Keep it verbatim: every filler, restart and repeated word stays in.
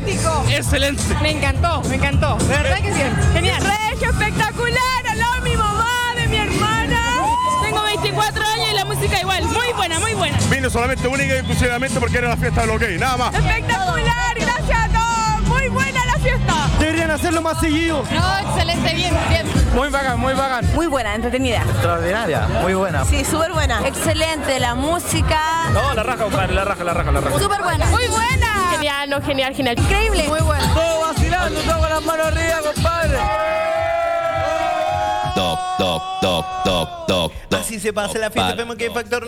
Fantástico. Excelente. Me encantó, me encantó. De verdad que sí. Genial. Regio espectacular, al lado de mi mamá, de mi hermana. Tengo veinticuatro años y la música igual. Muy buena, muy buena. Vine solamente única y exclusivamente porque era la fiesta de los gays, nada más. Espectacular, gracias a todos. Muy buena la fiesta. Deberían hacerlo más seguido. No, excelente, bien, bien. Muy bacán, muy bacán. Muy buena, entretenida. Extraordinaria, muy buena. Sí, súper buena. Excelente, la música. No, la raja, compadre, la raja, la raja, la raja. Súper buena. Muy buena. Genial, no, genial, genial. Increíble. Muy buena. Todo vacilando, todo con las manos arriba, compadre. Toc, toc, toc, toc, toc. Así se pasa la fiesta, vemos que hay factor